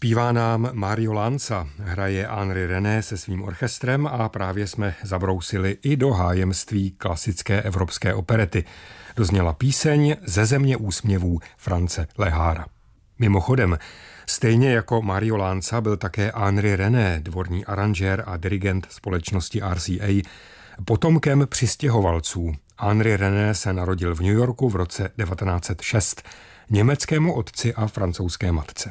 Zpívá nám Mario Lanza, hraje Henri René se svým orchestrem a právě jsme zabrousili i do hájemství klasické evropské operety. Dozněla píseň Ze země úsměvů France Lehára. Mimochodem, stejně jako Mario Lanza byl také Henri René, dvorní aranžér a dirigent společnosti RCA, potomkem přistěhovalců. Henri René se narodil v New Yorku v roce 1906, německému otci a francouzské matce.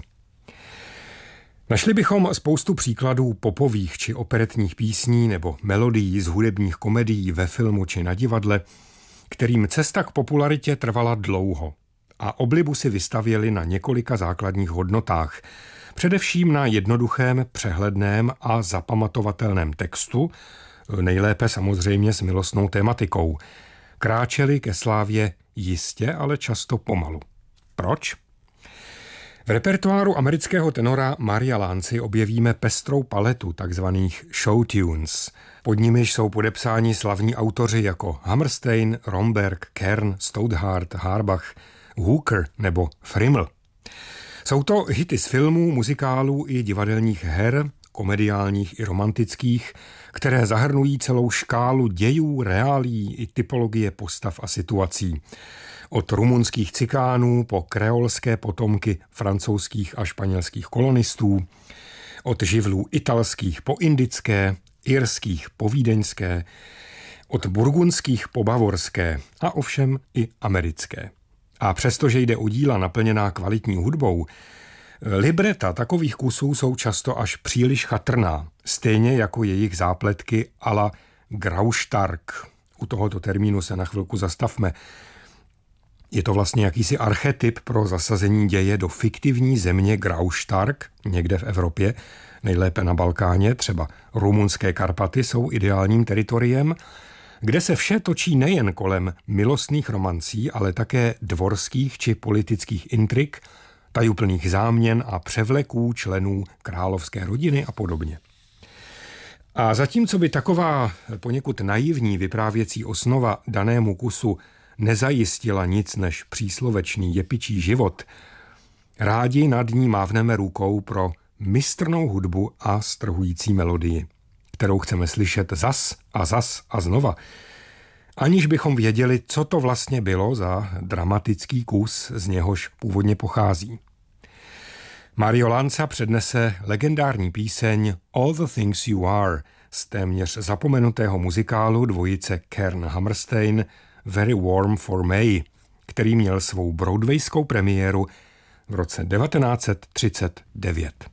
Našli bychom spoustu příkladů popových či operetních písní nebo melodií z hudebních komedií ve filmu či na divadle, kterým cesta k popularitě trvala dlouho a oblibu si vystavěli na několika základních hodnotách, především na jednoduchém, přehledném a zapamatovatelném textu, nejlépe samozřejmě s milostnou tematikou. Kráčeli ke slávě jistě, ale často pomalu. Proč? V repertoáru amerického tenora Maria Lanzy objevíme pestrou paletu takzvaných show tunes. Pod nimiž jsou podepsáni slavní autoři jako Hammerstein, Romberg, Kern, Stouthart, Harbach, Hooker nebo Frimmel. Jsou to hity z filmů, muzikálů i divadelních her, komediálních i romantických, které zahrnují celou škálu dějů, reálií i typologie postav a situací. Od rumunských cikánů po kreolské potomky francouzských a španělských kolonistů, od živlů italských po indické, irských po vídeňské, od burgundských po bavorské a ovšem i americké. A přestože jde o díla naplněná kvalitní hudbou, libreta takových kusů jsou často až příliš chatrná, stejně jako jejich zápletky a la Graustark. U tohoto termínu se na chvilku zastavme. Je to vlastně jakýsi archetyp pro zasazení děje do fiktivní země Graustark, někde v Evropě, nejlépe na Balkáně, třeba rumunské Karpaty jsou ideálním teritoriem, kde se vše točí nejen kolem milostných romancí, ale také dvorských či politických intrik, tajuplných záměn a převleků členů královské rodiny a podobně. A zatímco by taková poněkud naivní vyprávěcí osnova danému kusu nezajistila nic než příslovečný jepičí život, rádi nad ní mávneme rukou pro mistrnou hudbu a strhující melodii, kterou chceme slyšet zas a znova, aniž bychom věděli, co to vlastně bylo za dramatický kus, z něhož původně pochází. Mario Lanza přednese legendární píseň All the Things You Are z téměř zapomenutého muzikálu dvojice Kern-Hammerstein Very Warm for May, který měl svou broadwayskou premiéru v roce 1939.